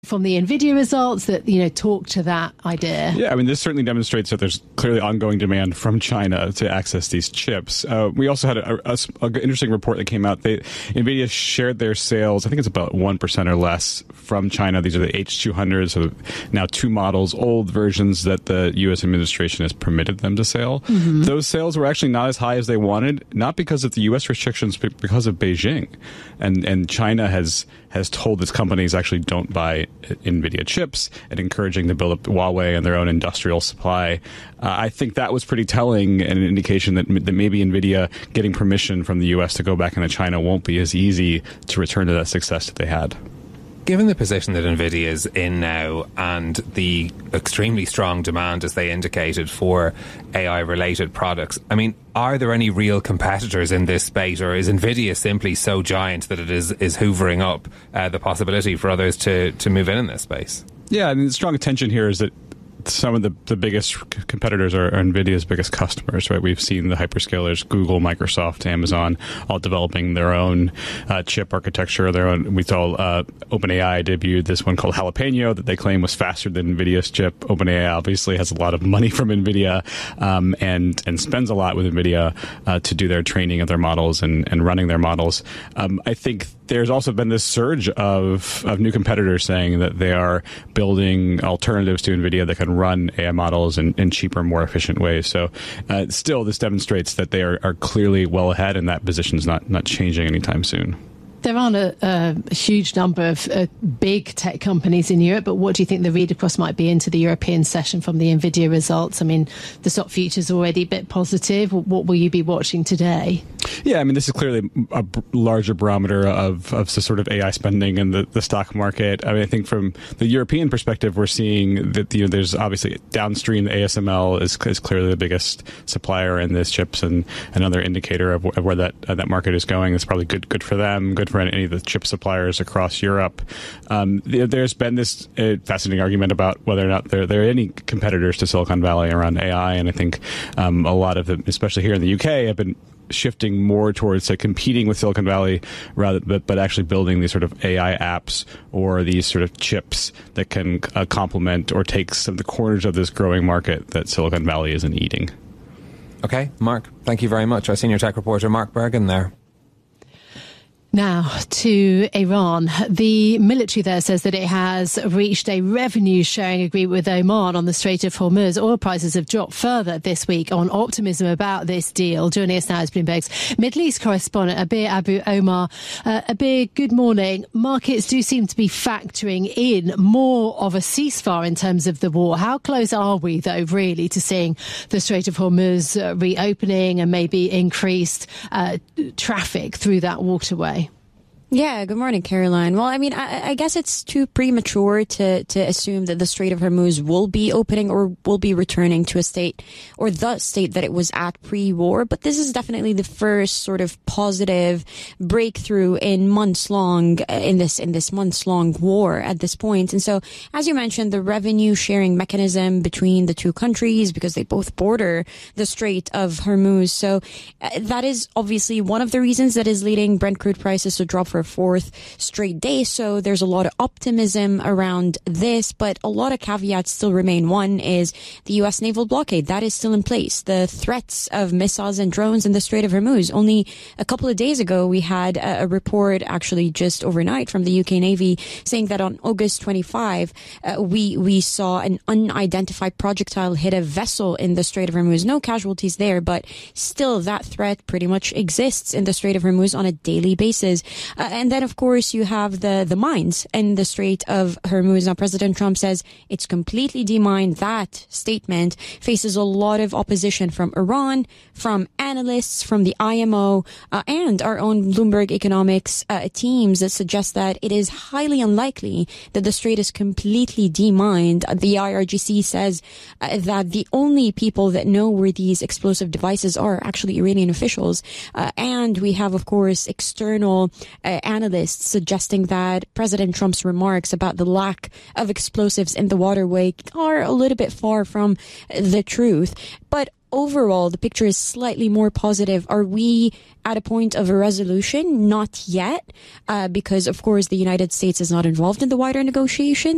from the NVIDIA results that, talk to that idea? Yeah, I mean, this certainly demonstrates that there's clearly ongoing demand from China to access these chips. We also had an interesting report that came out. NVIDIA shared their sales, I think it's about 1% or less, from China. These are the H200s, so now 2 models, old versions that the U.S. administration has permitted them to sell. Mm-hmm. Those sales were actually not as high as they wanted, not because of the U.S. restrictions, but because of Beijing. And China has told its companies actually don't buy NVIDIA chips and encouraging to build up Huawei and their own industrial supply. I think that was pretty telling and an indication that maybe NVIDIA getting permission from the U.S. to go back into China won't be as easy to return to that success that they had. Given the position that NVIDIA is in now and the extremely strong demand, as they indicated, for AI-related products, I mean, are there any real competitors in this space, or is NVIDIA simply so giant that it is hoovering up the possibility for others to move in this space? Yeah, I mean, the strong tension here is that some of the biggest competitors are NVIDIA's biggest customers, right? We've seen the hyperscalers, Google, Microsoft, Amazon, all developing their own chip architecture, their own. We saw OpenAI debuted this one called Jalapeno that they claim was faster than NVIDIA's chip. OpenAI obviously has a lot of money from NVIDIA and spends a lot with NVIDIA to do their training of their models and running their models. I think there's also been this surge of new competitors saying that they are building alternatives to NVIDIA that can run AI models in cheaper, more efficient ways. So still, this demonstrates that they are clearly well ahead, and that position is not changing anytime soon. There aren't a huge number of big tech companies in Europe, but what do you think the read across might be into the European session from the NVIDIA results? I mean, the stock future's already a bit positive. What will you be watching today? Yeah, I mean, this is clearly a larger barometer of the sort of AI spending in the stock market. I mean, I think from the European perspective, we're seeing that there's obviously downstream. The ASML is clearly the biggest supplier in this chips, and another indicator of where that market is going. It's probably good for them, good for any of the chip suppliers across Europe. There's been this fascinating argument about whether or not there are any competitors to Silicon Valley around AI, and I think a lot of them, especially here in the UK, have been shifting more towards competing with Silicon Valley but actually building these sort of AI apps or these sort of chips that can complement or take some of the corners of this growing market that Silicon Valley isn't eating. Okay, Mark, thank you very much. Our senior tech reporter, Mark Bergen, there. Now to Iran. The military there says that it has reached a revenue sharing agreement with Oman on the Strait of Hormuz. Oil prices have dropped further this week on optimism about this deal. Joining us now is Bloomberg's Middle East correspondent, Abir Abu Omar. Abir, good morning. Markets do seem to be factoring in more of a ceasefire in terms of the war. How close are we, though, really, to seeing the Strait of Hormuz reopening and maybe increased traffic through that waterway? Yeah, good morning, Caroline. Well, I mean, I guess it's too premature to assume that the Strait of Hormuz will be opening or will be returning to a state or the state that it was at pre-war. But this is definitely the first sort of positive breakthrough in this months-long war at this point. And so, as you mentioned, the revenue sharing mechanism between the two countries, because they both border the Strait of Hormuz. So that is obviously one of the reasons that is leading Brent crude prices to drop for a fourth straight day. So there's a lot of optimism around this, but a lot of caveats still remain. One is the U.S. naval blockade. That is still in place. The threats of missiles and drones in the Strait of Hormuz. Only a couple of days ago, we had a report, actually just overnight, from the UK Navy saying that on August 25, we saw an unidentified projectile hit a vessel in the Strait of Hormuz. No casualties there, but still that threat pretty much exists in the Strait of Hormuz on a daily basis. And then, of course, you have the mines in the Strait of Hormuz. Now, President Trump says it's completely demined. That statement faces a lot of opposition from Iran, from analysts, from the IMO, and our own Bloomberg economics teams that suggest that it is highly unlikely that the strait is completely demined. The IRGC says that the only people that know where these explosive devices are actually Iranian officials. And we have, of course, external analysts suggesting that President Trump's remarks about the lack of explosives in the waterway are a little bit far from the truth. But overall, the picture is slightly more positive. Are we at a point of a resolution? Not yet, because, of course, the United States is not involved in the wider negotiations.